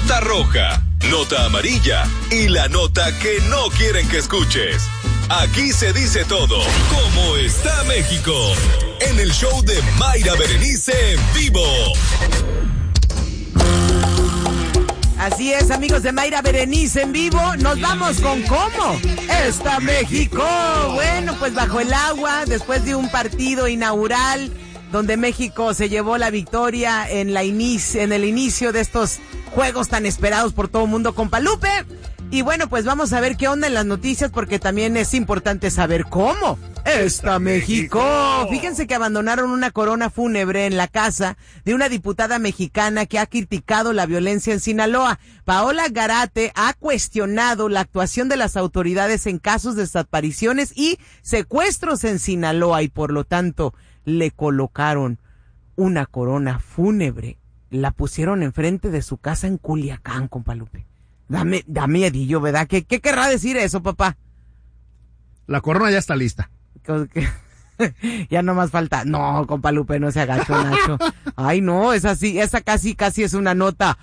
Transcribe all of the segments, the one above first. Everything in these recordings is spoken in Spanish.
nota roja, nota amarilla y la nota que no quieren que escuches. Aquí se dice todo. ¿Cómo está México? En el show de Mayra Berenice en vivo. Así es, amigos de Mayra Berenice en vivo. Nos vamos con ¿cómo está México? Bueno, pues bajo el agua, después de un partido inaugural donde México se llevó la victoria en el inicio de estos juegos tan esperados por todo el mundo, compa Lupe. Y bueno, pues vamos a ver qué onda en las noticias, porque también es importante saber cómo está México. Fíjense que abandonaron una corona fúnebre en la casa de una diputada mexicana que ha criticado la violencia en Sinaloa. Paola Garate ha cuestionado la actuación de las autoridades en casos de desapariciones y secuestros en Sinaloa y por lo tanto le colocaron una corona fúnebre. La pusieron enfrente de su casa en Culiacán, compa Lupe. Dame miedillo, ¿verdad? ¿Qué querrá decir eso, papá? La corona ya está lista. Ya no más falta. No, compa Lupe, no se agachó, Nacho. Ay, no, esa casi es una nota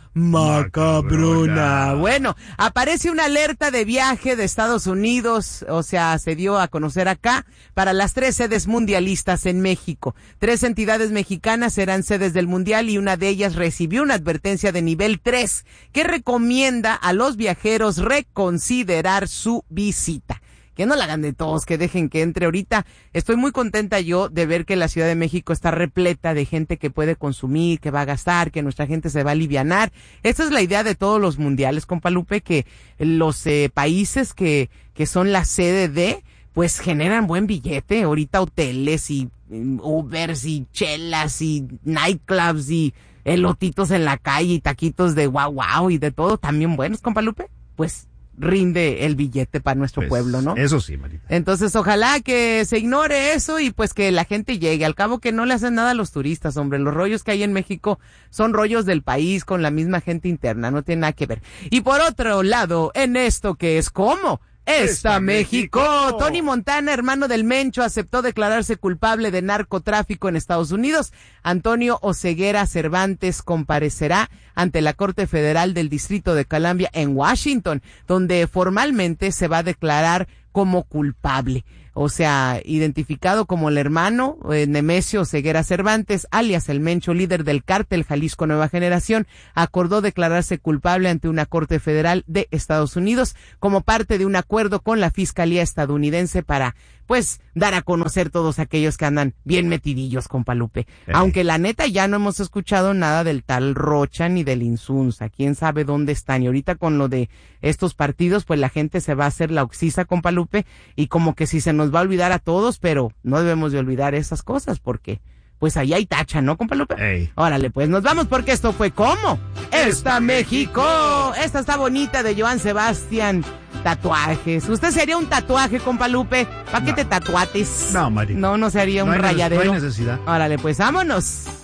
macabrona. Bueno, aparece una alerta de viaje de Estados Unidos, o sea, se dio a conocer acá, para las 3 sedes mundialistas en México. 3 entidades mexicanas serán sedes del mundial y una de ellas recibió una advertencia de nivel 3 que recomienda a los viajeros reconsiderar su visita. Que no la hagan de todos, que dejen que entre. Ahorita estoy muy contenta yo de ver que la Ciudad de México está repleta de gente que puede consumir, que va a gastar, que nuestra gente se va a alivianar. Esta es la idea de todos los mundiales, compa Lupe, que los países que son la sede de, pues generan buen billete. Ahorita hoteles y Ubers y chelas y nightclubs y elotitos en la calle y taquitos de guau y de todo, también buenos, compa Lupe. Pues rinde el billete para nuestro pueblo, ¿no? Eso sí, Marita. Entonces, ojalá que se ignore eso y pues que la gente llegue. Al cabo que no le hacen nada a los turistas, hombre. Los rollos que hay en México son rollos del país con la misma gente interna, no tiene nada que ver. Y por otro lado, en esto que es ¿cómo está México? Tony Montana, hermano del Mencho, aceptó declararse culpable de narcotráfico en Estados Unidos. Antonio Oseguera Cervantes comparecerá ante la Corte Federal del Distrito de Columbia en Washington, donde formalmente se va a declarar como culpable. O sea, identificado como el hermano Nemesio Oseguera Cervantes, alias el Mencho, líder del cártel Jalisco Nueva Generación, acordó declararse culpable ante una corte federal de Estados Unidos como parte de un acuerdo con la Fiscalía estadounidense para, pues, dar a conocer todos aquellos que andan bien metidillos, compa Lupe. Aunque la neta ya no hemos escuchado nada del tal Rocha ni del Insunza, quién sabe dónde están. Y ahorita con lo de estos partidos, pues la gente se va a hacer la oxisa, compa Lupe, y como que si se nos va a olvidar a todos, pero no debemos de olvidar esas cosas porque pues ahí hay tacha, ¿no, compa Lupe? Órale, pues nos vamos porque esto fue ¿cómo está México? Esta está bonita, de Joan Sebastián. Tatuajes. ¿Usted se haría un tatuaje, compa Lupe? ¿Para qué te tatuates? No, María. No se haría un rayadero. No hay necesidad. Órale, pues vámonos.